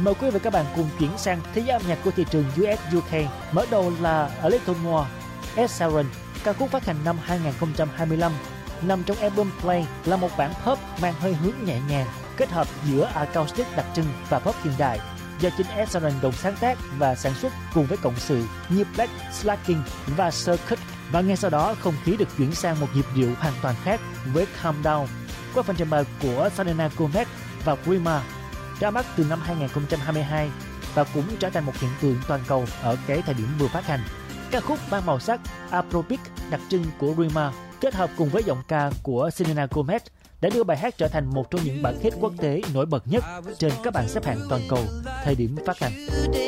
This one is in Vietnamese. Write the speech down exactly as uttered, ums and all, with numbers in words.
Mời quý vị và các bạn cùng chuyển sang thế giới âm nhạc của thị trường u ét u ca. Mở đầu là A Little More, Ed Sheeran, ca khúc phát hành năm hai không hai lăm, nằm trong album Play, là một bản pop mang hơi hướng nhẹ nhàng, kết hợp giữa acoustic đặc trưng và pop hiện đại, do chính Ed Sheeran đồng sáng tác và sản xuất cùng với cộng sự như Black Slacking và Circuit. Và ngay sau đó, không khí được chuyển sang một nhịp điệu hoàn toàn khác với Calm Down, qua phần trình bày của Selena Gomez và Rema, ra mắt từ năm hai không hai hai và cũng trở thành một hiện tượng toàn cầu ở cái thời điểm vừa phát hành. Ca khúc mang màu sắc Afrobeat đặc trưng của Rema kết hợp cùng với giọng ca của Selena Gomez đã đưa bài hát trở thành một trong những bản hit quốc tế nổi bật nhất trên các bảng xếp hạng toàn cầu thời điểm phát hành.